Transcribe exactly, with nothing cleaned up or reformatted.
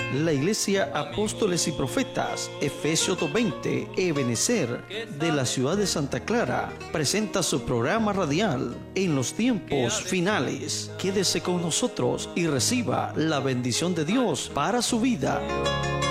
La Iglesia Apóstoles y Profetas, Efesios dos veinte, Ebenecer, de la ciudad de Santa Clara, presenta su programa radial En los Tiempos Finales. Quédese con nosotros y reciba la bendición de Dios para su vida.